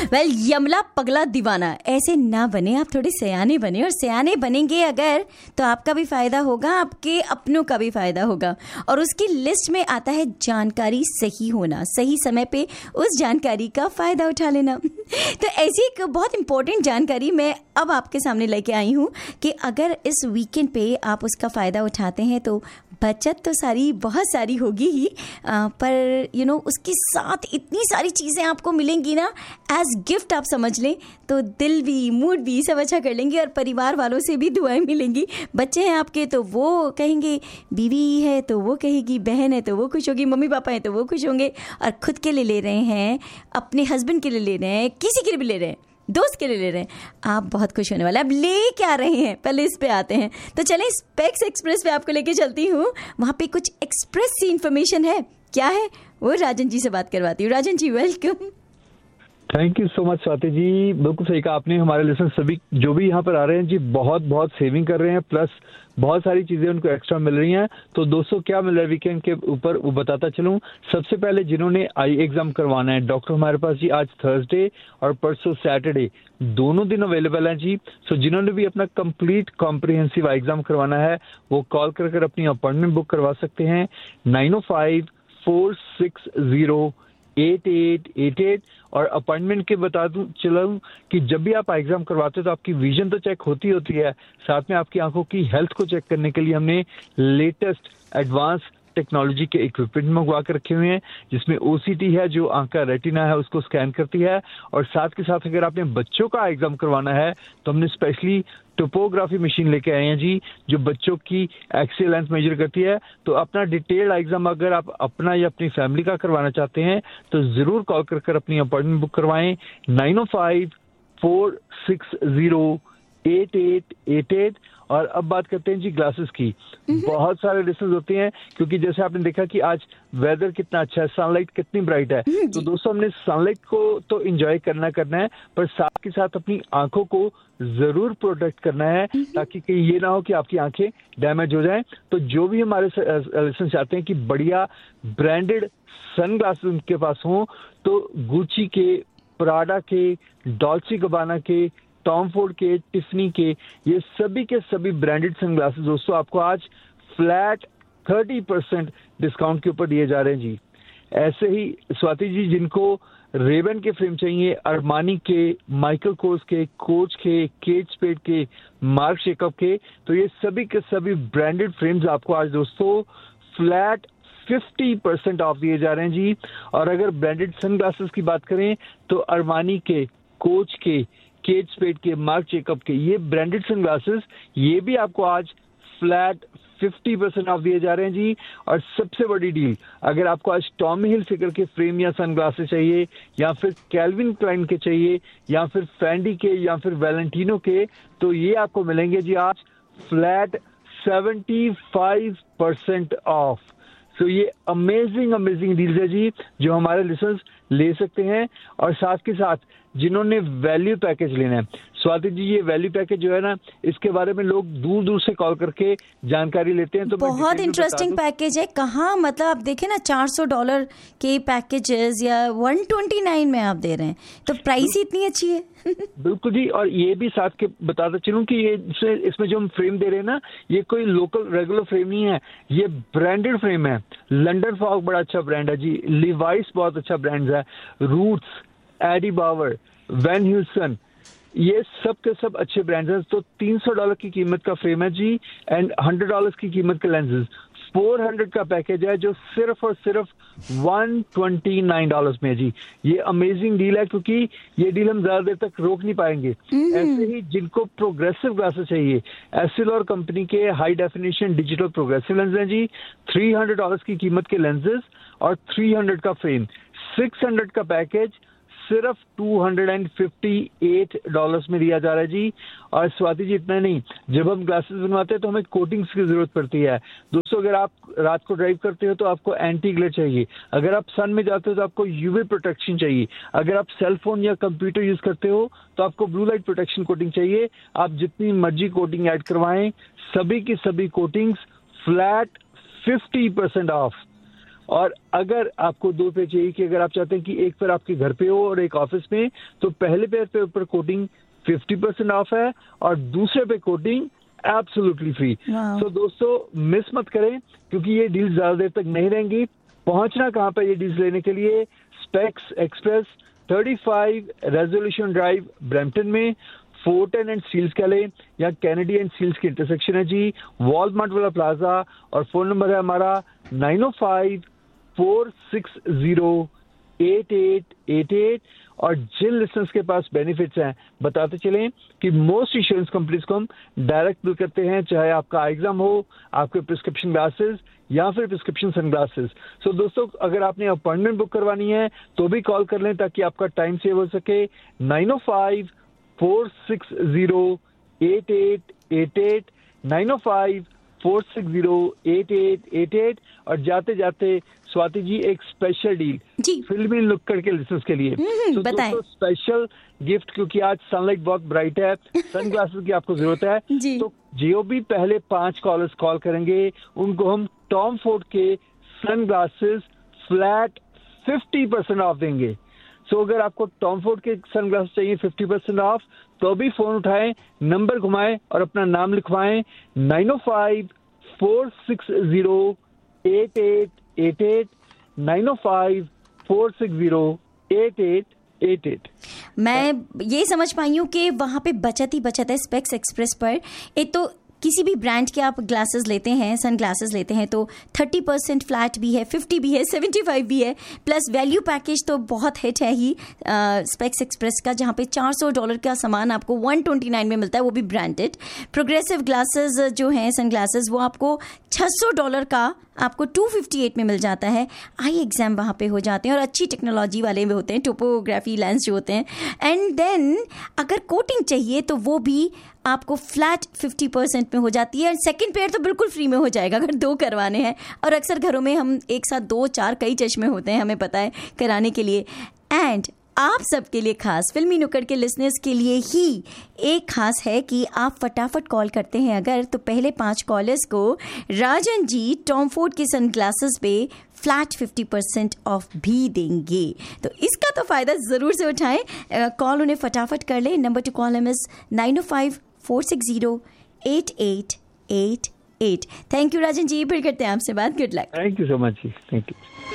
Well, यमला पगला दीवाना ऐसे ना बने, आप थोड़े सयाने बने, और सयाने बनेंगे अगर तो आपका भी फायदा होगा, आपके अपनों का भी फायदा होगा। और उसकी लिस्ट में आता है जानकारी सही होना, सही समय पे उस जानकारी का फायदा उठा लेना। तो ऐसी एक बहुत इंपॉर्टेंट जानकारी मैं अब आपके सामने लेके आई हूँ कि अगर इस वीकेंड पे आप उसका फायदा उठाते हैं तो बचत तो सारी बहुत सारी होगी ही, पर उसके साथ इतनी सारी चीज़ें आपको मिलेंगी ना, एज गिफ्ट आप समझ लें, तो दिल भी मूड भी सब अच्छा कर लेंगे। और परिवार वालों से भी दुआएं मिलेंगी। बच्चे हैं आपके तो वो कहेंगे, बीवी है तो वो कहेगी, बहन है तो वो खुश होगी, मम्मी पापा हैं तो वो खुश होंगे, और खुद के लिए ले रहे हैं, अपने हस्बैंड के लिए ले रहे हैं, किसी के लिए भी ले रहे हैं, दोस्त के लिए ले रहे हैं, आप बहुत खुश होने वाले। अब ले क्या रहे हैं, पहले इस पे आते हैं। तो चलें, स्पेक्स एक्सप्रेस पे आपको लेके चलती हूँ। वहाँ पे कुछ एक्सप्रेस सी इन्फॉर्मेशन है, क्या है वो राजन जी से बात करवाती हूँ। Rajan ji, welcome. Thank you so much Swati ji, बिल्कुल सही कहा आपने। हमारे लिसनर सभी जो भी यहाँ पर आ रहे हैं जी, बहुत बहुत सेविंग कर रहे हैं, प्लस बहुत सारी चीजें उनको एक्स्ट्रा मिल रही हैं। तो दोस्तों क्या मिल रहा है वीकेंड के ऊपर वो बताता चलूं। सबसे पहले जिन्होंने आई एग्जाम करवाना है, डॉक्टर हमारे पास जी आज थर्सडे और परसों सैटरडे दोनों दिन अवेलेबल हैं जी। सो जिन्होंने भी अपना कंप्लीट कॉम्प्रिहेंसिव आई एग्जाम करवाना है वो कॉल कर अपनी अपॉइंटमेंट बुक करवा सकते हैं 905-460-8888। और अपॉइंटमेंट के बता दूं चलाऊं कि जब भी आप एग्जाम करवाते हो तो आपकी विजन तो चेक होती है, साथ में आपकी आंखों की हेल्थ को चेक करने के लिए हमने लेटेस्ट एडवांस टेक्नोलॉजी के इक्विपमेंट मंगवा कर रखे हुए हैं, जिसमें ओसीटी है जो आंख का रेटिना है उसको स्कैन करती है। और साथ के साथ अगर आपने बच्चों का एग्जाम करवाना है तो हमने स्पेशली टोपोग्राफी मशीन लेके आए हैं जी, जो बच्चों की एक्सियल लेंथ मेजर करती है। तो अपना डिटेल्ड एग्जाम अगर आप अपना या अपनी फैमिली का करवाना चाहते हैं तो जरूर कॉल कर अपनी अपॉइंटमेंट बुक करवाएं 905-460-8888। और अब बात करते हैं जी ग्लासेस की। बहुत सारे डिस्टेंस होते हैं क्योंकि जैसे आपने देखा कि आज वेदर कितना अच्छा है, सनलाइट कितनी ब्राइट है। तो दोस्तों हमने सनलाइट को तो एंजॉय करना है, पर साथ के साथ अपनी आंखों को जरूर प्रोटेक्ट करना है ताकि कहीं ये ना हो कि आपकी आंखें डैमेज हो जाएं। तो जो भी हमारे लिसनर्स चाहते हैं कि बढ़िया ब्रांडेड सन ग्लासेस उनके पास हों, तो गुची के, प्राडा के, डॉल्चे गबाना के, टॉम फोर्ड के, टिफनी के, ये सभी के सभी ब्रांडेड सनग्लासेस दोस्तों आपको आज फ्लैट 30% डिस्काउंट के ऊपर दिए जा रहे हैं जी। ऐसे ही स्वाति जी जिनको रेबन के फ्रेम चाहिए, अरमानी के, माइकल कोर्स के, कोच के, केट स्पेड के, मार्क शेकअप के, तो ये सभी के सभी ब्रांडेड फ्रेम्स आपको आज दोस्तों फ्लैट 50% ऑफ दिए जा रहे हैं जी। और अगर ब्रांडेड सनग्लासेस की बात करें तो अरमानी के, कोच के, केट स्पेड के, मार्क चेकअप के, ये ब्रांडेड सनग्लासेस ये भी आपको आज फ्लैट 50% ऑफ दिए जा रहे हैं जी। और सबसे बड़ी डील, अगर आपको आज टॉमी हिलफिगर के फ्रेम या सनग्लासेस चाहिए, या फिर कैल्विन क्लाइन के चाहिए, या फिर फैंडी के, या फिर वैलेंटिनो के, तो ये आपको मिलेंगे जी आज फ्लैट 75% ऑफ। तो ये अमेजिंग डील्स है जी जो हमारे लिसनर्स ले सकते हैं। और साथ के साथ जिन्होंने वैल्यू पैकेज लेना है, स्वाति जी ये वैल्यू पैकेज जो है ना, इसके बारे में लोग दूर दूर से कॉल करके जानकारी लेते हैं। तो बहुत इंटरेस्टिंग पैकेज है। कहाँ मतलब आप देखें ना, $400 के पैकेजेस या 129 में आप दे रहे हैं, तो प्राइस ही इतनी अच्छी है। बिल्कुल जी। और ये भी साथ के बताता चलूं कि ये इसमें जो हम फ्रेम दे रहे हैं ना, ये कोई लोकल रेगुलर फ्रेम नहीं है, ये ब्रांडेड फ्रेम है। लंडन फॉग बड़ा अच्छा ब्रांड है जी, लिवाइस बहुत अच्छा ब्रांड है, रूट्स, एडी बावर, वैन ह्यूसन, ये सब के सब अच्छे ब्रांड्स हैं। तो $300 की कीमत का फ्रेम है जी, एंड $100 की कीमत के लेंसेज। 400 का पैकेज है जो सिर्फ और सिर्फ $129 में है जी। ये अमेजिंग डील है क्योंकि ये डील हम ज्यादा देर तक रोक नहीं पाएंगे। ऐसे ही जिनको प्रोग्रेसिव ग्लासेस चाहिए, एस्सिलॉर कंपनी के high definition digital progressive lens हैं जी, $300 की कीमत के लेंसेज और 300 का फ्रेम। 600 का पैकेज सिर्फ $258 में दिया जा रहा है जी। और स्वाति जी इतना नहीं, जब हम ग्लासेस बनवाते हैं तो हमें कोटिंग्स की जरूरत पड़ती है दोस्तों। अगर आप रात को ड्राइव करते हो तो आपको एंटी ग्लेयर चाहिए, अगर आप सन में जाते हो तो आपको यूवी प्रोटेक्शन चाहिए, अगर आप सेल फोन या कंप्यूटर यूज करते हो तो आपको ब्लू लाइट प्रोटेक्शन कोटिंग चाहिए। आप जितनी मर्जी कोटिंग ऐड करवाएं, सभी की सभी कोटिंग्स फ्लैट 50% ऑफ। और अगर आपको 2 पेयर चाहिए कि अगर आप चाहते हैं कि एक पेयर आपके घर पे हो और एक ऑफिस में, तो पहले पेयर पे ऊपर कोटिंग 50% ऑफ है और दूसरे पे कोटिंग एब्सोल्युटली फ्री। तो दोस्तों मिस मत करें, क्योंकि ये डील ज्यादा देर तक नहीं रहेंगी। पहुंचना कहाँ पर ये डील्स लेने के लिए? Specs express 35 resolution drive Brampton में, फोर्टन एंड स्टील्स कैले या कैनेडी एंड स्टील्स की इंटरसेक्शन है जी, वॉलमार्ट वाला प्लाजा। और फोन नंबर है हमारा 905-460-8888। और जिन लिसनर्स के पास बेनिफिट्स हैं बताते चलें कि मोस्ट इंश्योरेंस कंपनीज को हम डायरेक्ट बिल करते हैं, चाहे आपका एग्जाम हो, आपके प्रिस्क्रिप्शन ग्लासेस या फिर प्रिस्क्रिप्शन सनग्लासेस। सो दोस्तों अगर आपने अपॉइंटमेंट बुक करवानी है तो भी कॉल कर लें ताकि आपका टाइम सेव हो सके। 905-460-8888 905-460-8888। और जाते जाते स्वाति जी एक स्पेशल डील जी फिल्मी नुक्कड़ के लिसनर्स के लिए। तो दोस्तों स्पेशल गिफ्ट, क्योंकि आज सनलाइट बहुत ब्राइट है, सनग्लासेस की आपको जरूरत है, तो जो भी पहले 5 कॉलर्स कॉल करेंगे उनको हम टॉम फोर्ड के सनग्लासेस फ्लैट 50% ऑफ देंगे। सो अगर आपको टॉम फोर्ड के सनग्लासेस चाहिए 50% ऑफ, तो भी फोन उठाएं, नंबर घुमाएं और अपना नाम लिखवाएं 905-460-8888 905-460-8888। मैं ये समझ पाई हूँ कि वहाँ पे बचत ही बचत है स्पेक्स एक्सप्रेस पर। एक तो किसी भी ब्रांड के आप ग्लासेस लेते हैं, सन ग्लासेस लेते हैं, तो 30% फ्लैट भी है, 50 भी है, 75 भी है, प्लस वैल्यू पैकेज तो बहुत हिट है ही स्पेक्स एक्सप्रेस का, जहाँ पे $400 का सामान आपको 129 में मिलता है, वो भी ब्रांडेड। प्रोग्रेसिव ग्लासेस जो हैं सन ग्लासेस, वो आपको $600 का आपको 258 में मिल जाता है। आई एग्जाम वहाँ पे हो जाते हैं और अच्छी टेक्नोलॉजी वाले भी होते हैं, टोपोग्राफी लेंस जो होते हैं। एंड देन अगर कोटिंग चाहिए तो वो भी आपको फ्लैट 50% में हो जाती है। सेकंड पेयर तो बिल्कुल फ्री में हो जाएगा अगर 2 करवाने हैं। और अक्सर घरों में हम एक साथ 2-4 कई चश्मे होते हैं, हमें पता है, कराने के लिए। एंड आप सबके लिए खास, फिल्मी नुक्कड़ के लिसनर्स के लिए ही एक खास है कि आप फटाफट कॉल करते हैं अगर, तो पहले 5 कॉलर्स को राजन जी टॉम फोर्ड के सनग्लासेस पे फ्लैट 50% ऑफ भी देंगे। तो इसका तो फ़ायदा ज़रूर से उठाएं, कॉल उन्हें फटाफट कर लें। Number two call him is 905-460-8888। Thank you Rajan ji, फिर करते हैं आपसे बात। Good luck. Thank you so much ji, thank you.